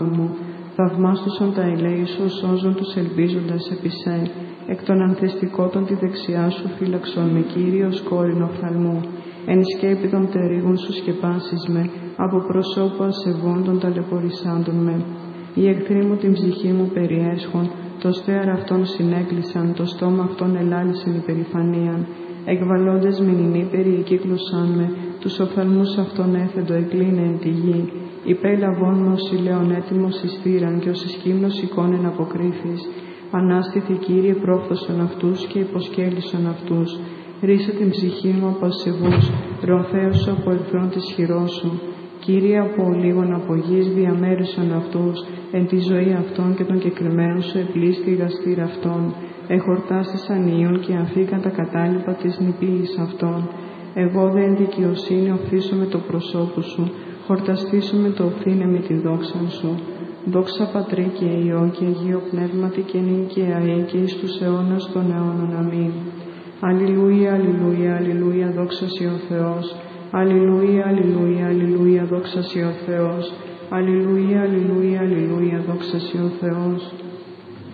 μου. Θαυμάστουσαν τα ελέη σου, σώζον τους ελπίζοντας επί σε. Εκ των ανθεστικότων τη δεξιά σου φύλαξον με, Κύριος κόρην οφθαλμού. Εν σκέπη των τερίγων σου σκεπάσεις με, από προσώπου ασεβών των ταλαιπωρησάντων με. Οι εχθροί μου την ψυχή μου περιέσχον, το στέαρ αυτών συνέκλεισαν, το στόμα αυτών ελάλησαν υπερηφανίαν. Εκβαλώντες μηνυνοί περιεκύκλωσαν με, τους οφθαλμούς αυτών έθεντο εκλίνε εν τη γη. Υπέλαβόν με ως ηλαίων έτοιμος ειστήραν και ως ισκύμνος εικόνεν αποκρύφης. Ανάστηθη, Κύριε, πρόφθωσον αυτούς και υποσκέλισον αυτούς. Ρίσε την ψυχή μου από ασεβούς, ρομφαίωσο από εχθρόν της χειρός σου. Κύριε, από ολίγων από γης διαμέρισον αυτούς, εν τη ζωή αυτών και των κεκριμένων σου επλήστη η γαστήρα αυτών. Εχορτάστησαν ιών και αφήκαν τα κατάλοιπα της νηπίλης αυτών. Εγώ δε εν δικαιοσύνη οφθήσω με το προσώπου σου, χορταστήσω με το οφθήνε με τη δόξαν σου. Δόξα Πατρί και Υιό και Αγίο Πνεύματι και νυν και αεί και εις τους αιώνας των αιώνων. Αμήν. Αλληλούια, αλληλούια, αλληλούια, δόξα σοι ο Θεός. Αλληλούια, αλληλούια, αλληλούια, δόξα σοι ο Θεός. Αλληλούια, αλληλούια, αλληλούια, δόξα σοι ο Θεός.